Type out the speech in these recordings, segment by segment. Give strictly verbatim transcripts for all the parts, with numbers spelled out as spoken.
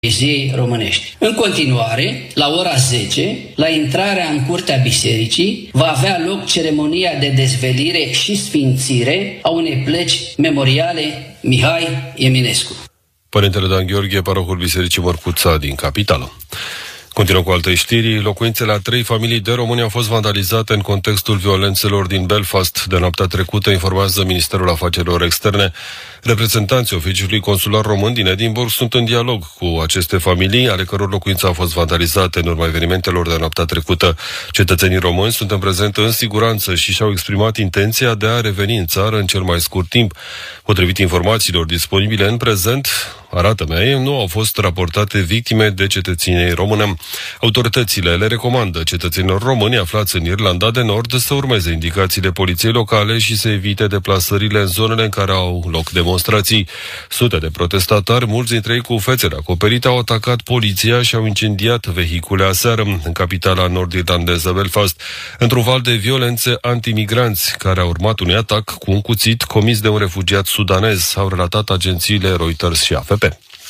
Poeziei românești. În continuare, la ora zece, la intrarea în curtea bisericii, va avea loc ceremonia de dezvelire și sfințire a unei plăci memoriale Mihai Eminescu. Părintele Dan Gheorghe, parohul Bisericii Mărcuța din capitală. Continuăm cu alte știri. Locuințele a trei familii de români au fost vandalizate în contextul violențelor din Belfast de noaptea trecută, informează Ministerul Afacerilor Externe. Reprezentanții oficiului consular român din Edinburgh sunt în dialog cu aceste familii, ale căror locuințe au fost vandalizate în urma evenimentelor de noaptea trecută. Cetățenii români sunt în prezent în siguranță și și-au exprimat intenția de a reveni în țară în cel mai scurt timp. Potrivit informațiilor disponibile în prezent, arată-mi, nu au fost raportate victime de cetățenie română. Autoritățile le recomandă cetățenilor români aflați în Irlanda de Nord să urmeze indicațiile poliției locale și să evite deplasările în zonele în care au loc demonstrații. Sute de protestatari, mulți dintre ei cu fețele acoperite, au atacat poliția și au incendiat vehicule aseară în capitala nord-irlandeză Belfast, într-un val de violențe antimigranți care a urmat unui atac cu un cuțit comis de un refugiat sudanez, au relatat agențiile Reuters și A F P.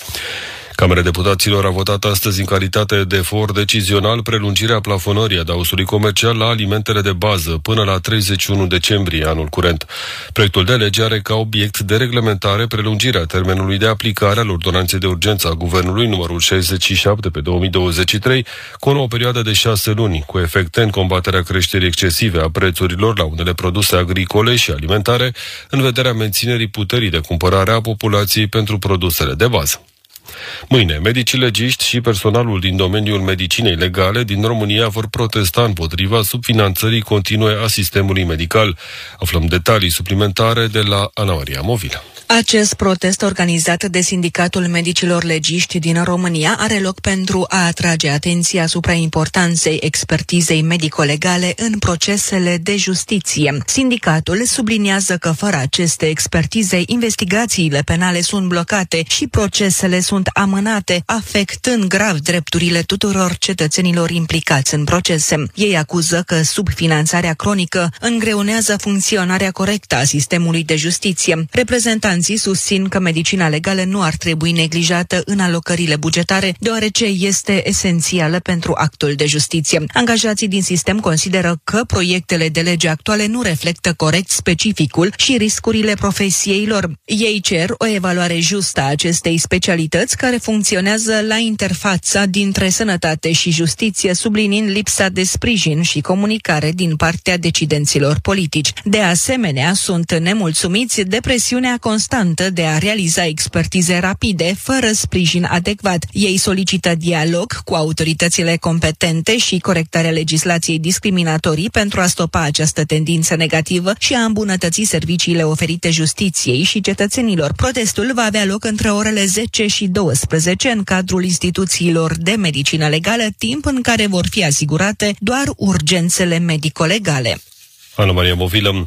Camera Deputaților a votat astăzi în calitate de for decizional prelungirea plafonării adaosului comercial la alimentele de bază până la treizeci și unu decembrie anul curent. Proiectul de lege are ca obiect de reglementare prelungirea termenului de aplicare al ordonanței de urgență a Guvernului numărul șaizeci și șapte pe două mii douăzeci și trei cu o nouă perioadă de șase luni, cu efecte în combaterea creșterii excesive a prețurilor la unele produse agricole și alimentare, în vederea menținerii puterii de cumpărare a populației pentru produsele de bază. Mâine, medicii legiști și personalul din domeniul medicinei legale din România vor protesta împotriva subfinanțării continue a sistemului medical. Aflăm detalii suplimentare de la Ana Maria Movilă. Acest protest organizat de Sindicatul Medicilor Legiști din România are loc pentru a atrage atenția asupra importanței expertizei medico-legale în procesele de justiție. Sindicatul subliniază că fără aceste expertize, investigațiile penale sunt blocate și procesele sunt amânate, afectând grav drepturile tuturor cetățenilor implicați în procese. Ei acuză că subfinanțarea cronică îngreunează funcționarea corectă a sistemului de justiție. Reprezentanții susțin că medicina legală nu ar trebui neglijată în alocările bugetare, deoarece este esențială pentru actul de justiție. Angajații din sistem consideră că proiectele de lege actuale nu reflectă corect specificul și riscurile profesiei lor. Ei cer o evaluare justă a acestei specialități care funcționează la interfața dintre sănătate și justiție, subliniind lipsa de sprijin și comunicare din partea decidenților politici. De asemenea, sunt nemulțumiți de presiunea constantă de a realiza expertize rapide, fără sprijin adecvat. Ei solicită dialog cu autoritățile competente și corectarea legislației discriminatorii pentru a stopa această tendință negativă și a îmbunătăți serviciile oferite justiției și cetățenilor. Protestul va avea loc între orele zece și douăsprezece în cadrul instituțiilor de medicină legală, timp în care vor fi asigurate doar urgențele medico-legale. Ana Maria Movilă.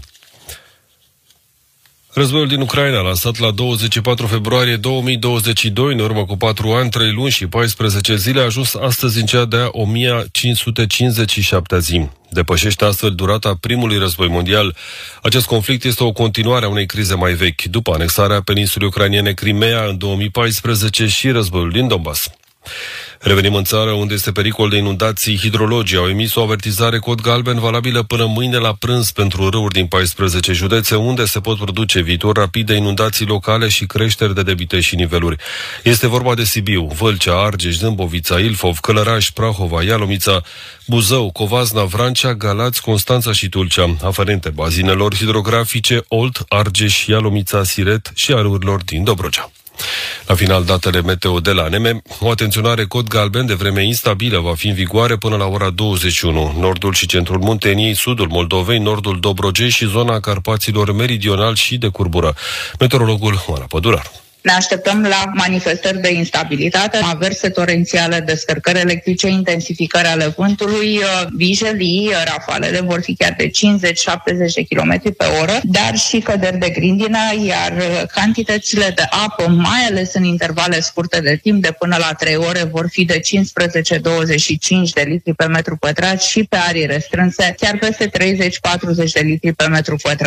Războiul din Ucraina, lansat la douăzeci și patru februarie două mii douăzeci și doi, în urmă cu patru ani, trei luni și paisprezece zile, a ajuns astăzi în cea de-a o mie cinci sute cincizeci și șaptea zi. Depășește astfel durata primului război mondial. Acest conflict este o continuare a unei crize mai vechi, după anexarea peninsulei ucrainene Crimea în două mii paisprezece și războiul din Donbass. Revenim în țară, unde este pericol de inundații. Hidrologii au emis o avertizare cod galben valabilă până mâine la prânz pentru râuri din paisprezece județe, unde se pot produce viitor rapid de inundații locale și creșteri de debite și niveluri. Este vorba de Sibiu, Vâlcea, Argeș, Dâmbovița, Ilfov, Călăraș, Prahova, Ialomița, Buzău, Covasna, Vrancea, Galați, Constanța și Tulcea, aferente bazinelor hidrografice Olt, Argeș, Ialomița, Siret și a râurilor din Dobrogea. La final, datele meteo de la N M. O atenționare cod galben de vreme instabilă va fi în vigoare până la ora douăzeci și unu. Nordul și centrul Munteniei, sudul Moldovei, nordul Dobrogei și zona Carpaților meridional și de curbură. Meteorologul Oana Păduraru. Ne așteptăm la manifestări de instabilitate, averse torențiale, descărcări electrice, intensificări ale vântului, vijelii, rafalele vor fi chiar de cincizeci șaptezeci de kilometri pe oră, dar și căderi de grindină, iar cantitățile de apă, mai ales în intervale scurte de timp, de până la trei ore, vor fi de cincisprezece douăzeci și cinci de litri pe metru pătrat și pe arii restrânse, chiar peste treizeci patruzeci de litri pe metru pătrat.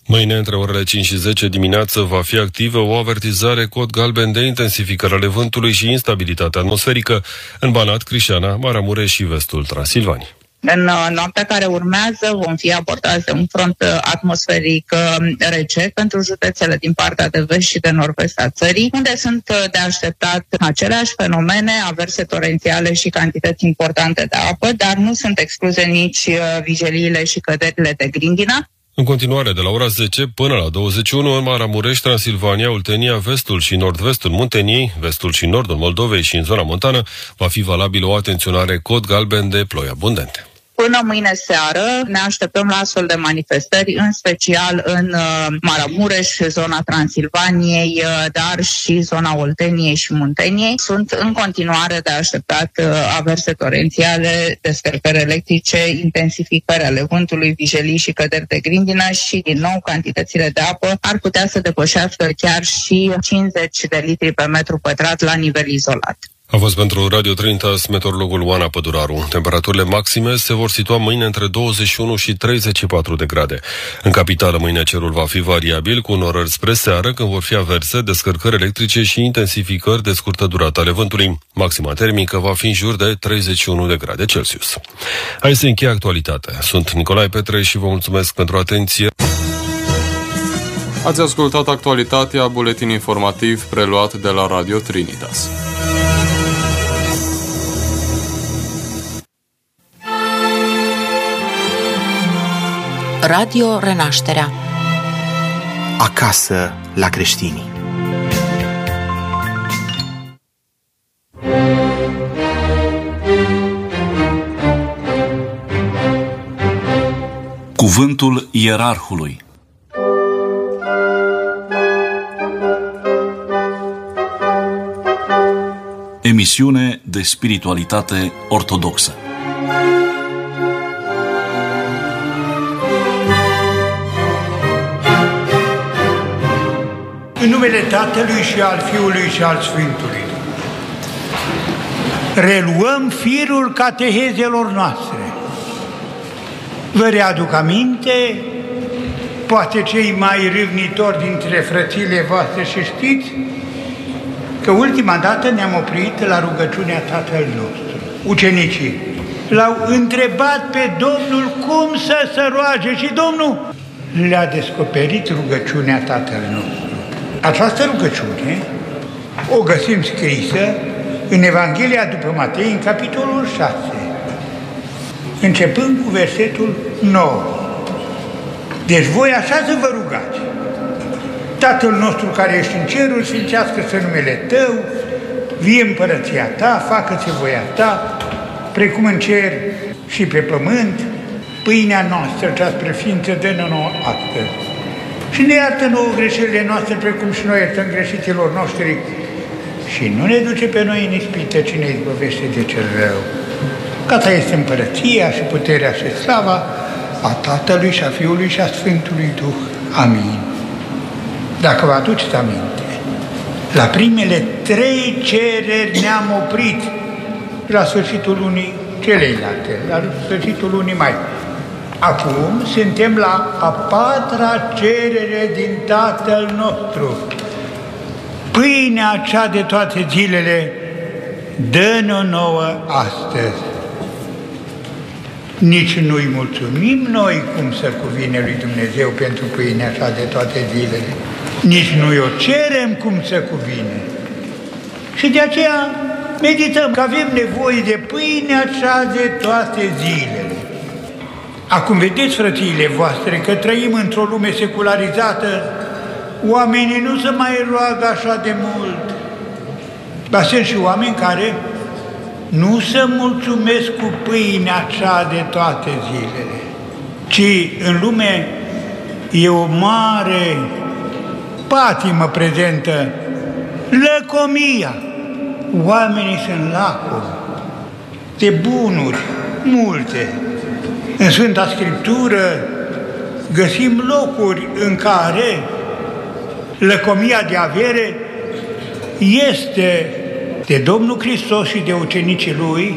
Mâine, între orele cinci și zece dimineață, va fi activă o avertizare cod galben de intensificare ale vântului și instabilitate atmosferică în Banat, Crișana, Maramureș și vestul Transilvaniei. În noaptea care urmează vom fi abordați de un front atmosferic rece pentru județele din partea de vest și de nord-vest a țării, unde sunt de așteptat aceleași fenomene, averse torențiale și cantități importante de apă, dar nu sunt excluse nici vijeliile și căderile de grindină. În continuare, de la ora zece până la douăzeci și unu, în Maramureș, Transilvania, Oltenia, vestul și nord-vestul Munteniei, vestul și nordul Moldovei și în zona montană, va fi valabilă o atenționare cod galben de ploi abundente. Până mâine seară ne așteptăm la astfel de manifestări, în special în uh, Maramureș, zona Transilvaniei, uh, dar și zona Olteniei și Munteniei. Sunt în continuare de așteptat uh, averse torențiale, descărcări electrice, intensificări ale vântului, vijelii și căderi de grindină și, din nou, cantitățile de apă ar putea să depășească chiar și cincizeci de litri pe metru pătrat la nivel izolat. A fost pentru Radio Trinitas meteorologul Oana Păduraru. Temperaturile maxime se vor situa mâine între douăzeci și unu și treizeci și patru de grade. În capitală mâine cerul va fi variabil, cu norări spre seară, când vor fi averse, descărcări electrice și intensificări de scurtă durată ale vântului. Maxima termică va fi în jur de treizeci și unu de grade Celsius. Aici se încheie actualitatea. Sunt Nicolae Petre și vă mulțumesc pentru atenție. Ați ascultat actualitatea, buletin informativ preluat de la Radio Trinitas. Radio Renașterea. Acasă la creștini. Cuvântul ierarhului. Emisiune de spiritualitate ortodoxă. În numele Tatălui și al Fiului și al Sfântului. Reluăm firul catehezelor noastre. Vă readuc aminte, poate cei mai râvnitori dintre frățile voastre și știți, că ultima dată ne-am oprit la rugăciunea Tatăl nostru. Ucenicii l-au întrebat pe Domnul cum să se roage și Domnul le-a descoperit rugăciunea Tatăl nostru. Această rugăciune o găsim scrisă în Evanghelia după Matei, în capitolul șase, începând cu versetul nouă. Deci voi așa să vă rugați: Tatăl nostru care ești în ceruri, sfințească-se numele Tău, vie împărăția Ta, facă-se voia Ta, precum în cer și pe pământ. Pâinea noastră cea spre ființă dă-ne nouă astăzi. Și ne iartă nouă greșelile noastre, precum și noi iertăm greșiților noștri. Și nu ne duce pe noi în ispită, ci ne izbăvește de cel rău. Că Ta este împărăția și puterea și slava a Tatălui și a Fiului și a Sfântului Duh. Amin. Dacă vă aduceți aminte, la primele trei cereri ne-am oprit la sfârșitul lunii celelalte, la sfârșitul lunii mai. Acum suntem la a patra cerere din Tatăl nostru. Pâinea cea de toate zilele, dă-ne-o nouă astăzi. Nici nu-i mulțumim noi cum să cuvine lui Dumnezeu pentru pâinea cea de toate zilele. Nici nu-i o cerem cum să cuvine. Și de aceea medităm că avem nevoie de pâinea cea de toate zilele. Acum vedeți, frățiile voastre, că trăim într-o lume secularizată, oamenii nu se mai roagă așa de mult. Dar sunt și oameni care nu se mulțumesc cu pâinea cea de toate zilele, ci în lume e o mare patimă prezentă, lăcomia. Oamenii sunt lacomi de bunuri multe. În Sfânta Scriptură găsim locuri în care lăcomia de avere este de Domnul Hristos și de ucenicii Lui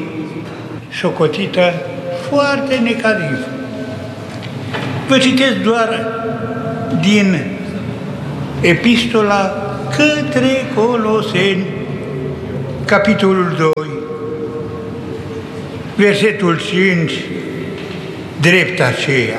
socotită foarte negativ. Vă citesc doar din Epistola către Coloseni, capitolul doi, versetul cinci, drept aceea.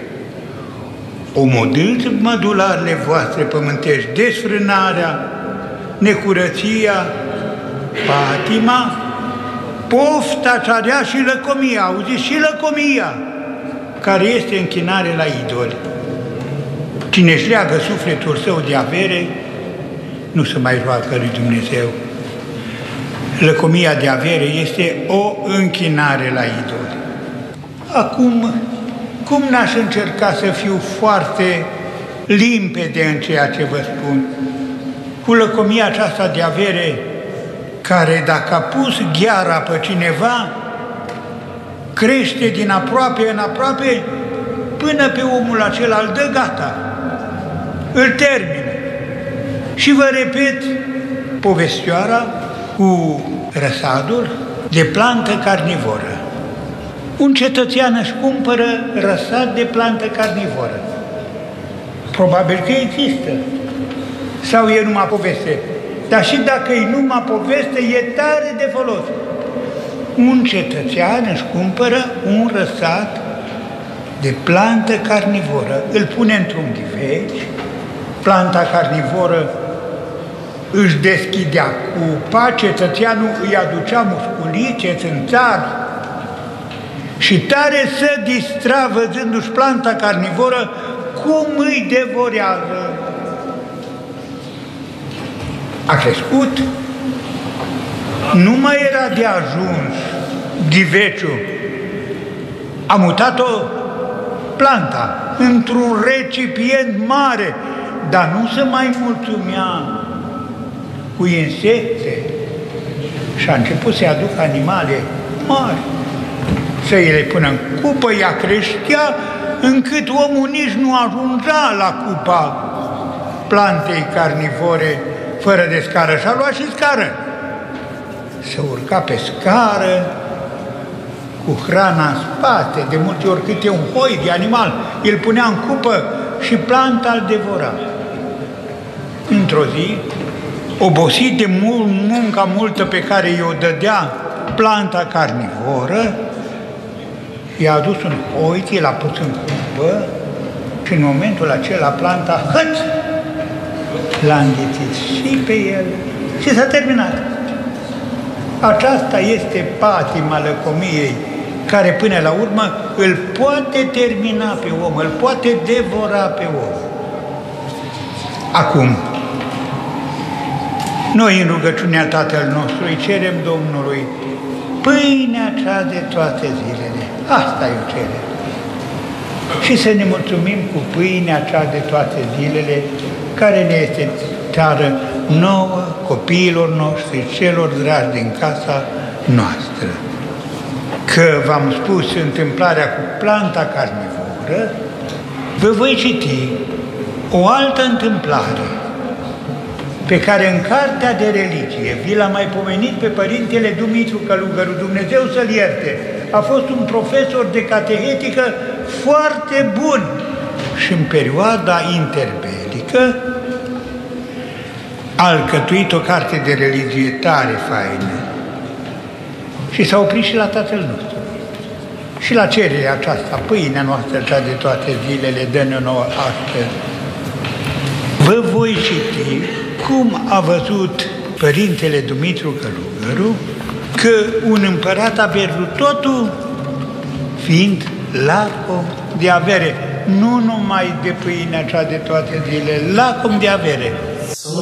Omodâți mădularele voastre pământești, desfrânarea, necurăția, patima, pofta cea rea și lăcomia, auziți, și lăcomia, care este închinare la idoli. Cine își leagă sufletul său de avere, nu se mai roagă lui Dumnezeu. Lăcomia de avere este o închinare la idoli. Acum, cum n-aș încerca să fiu foarte limpede în ceea ce vă spun? Cu lăcomia aceasta de avere, care dacă a pus gheara pe cineva, crește din aproape în aproape, până pe omul acela îl dă gata, îl termină. Și vă repet povestioara cu răsadul de plantă carnivoră. Un cetățean își cumpără răsad de plantă carnivoră. Probabil că există. Sau e numai poveste. Dar și dacă e numai poveste, e tare de folos. Un cetățean își cumpără un răsad de plantă carnivoră. Îl pune într-un ghiveci. Planta carnivoră își deschidea cupa, cetățeanul îi aducea musculițe, țânțari, și tare se distra văzându-și planta carnivoră cum îi devorează. A crescut, nu mai era de ajuns ghiveciul, a mutat-o planta într-un recipient mare, dar nu se mai mulțumea cu insecte și a început să-i aducă animale mari, să îi le pună în cupă, ea creștea încât omul nici nu ajungea la cupa plantei carnivore fără de scară. Și-a luat și scară. Se urca pe scară cu hrana în spate, de multe ori câte un hoi de animal, îl punea în cupă și planta îl devora. Într-o zi, obosit de munca multă pe care i-o dădea planta carnivoră, i-a adus un hoi, l-a pus în cupă și în momentul acela planta, hăt, l-a înghițit și pe el și s-a terminat. Aceasta este patima lăcomiei, care până la urmă îl poate termina pe om, îl poate devora pe om. Acum, noi în rugăciunea Tatăl nostru îi cerem Domnului pâinea cea de toate zilele. Asta îi cerem. Și să ne mulțumim cu pâinea cea de toate zilele, care ne este dară nouă, copiilor noștri, celor dragi din casa noastră. Că v-am spus întâmplarea cu planta carnivoră, vă voi citi o altă întâmplare pe care în Cartea de Religie vi l-a mai pomenit pe Părintele Dumitru Călugăru, Dumnezeu să-l ierte. A fost un profesor de catehetică foarte bun și în perioada interbelică a alcătuit o carte de religie tare faină și s-a oprit și la Tatăl nostru. Și la cererea aceasta, pâinea noastră cea de toate zilele, dă-ne nouă astăzi. Vă voi citi cum a văzut Părintele Dumitru Călugăru că un împărat a pierdut totul fiind lacom de avere, nu numai de pâinea cea de toate zilele, lacom de avere.